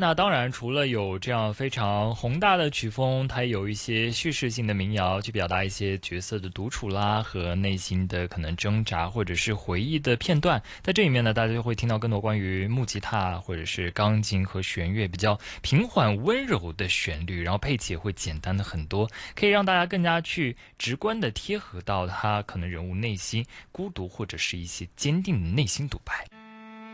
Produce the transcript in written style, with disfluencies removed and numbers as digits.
那当然，除了有这样非常宏大的曲风，它也有一些叙事性的民谣，去表达一些角色的独处啦和内心的可能挣扎或者是回忆的片段。在这里面呢，大家就会听到更多关于木吉他或者是钢琴和弦乐比较平缓温柔的旋律，然后配器也会简单的很多，可以让大家更加去直观的贴合到他可能人物内心孤独或者是一些坚定的内心独白。